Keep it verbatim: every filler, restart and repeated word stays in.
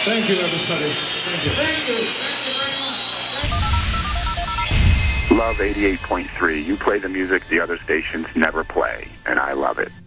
Thank you, everybody. Thank you. Thank you. Thank you very much. Love eighty-eight point three. You play the music the other stations never play, and I love it.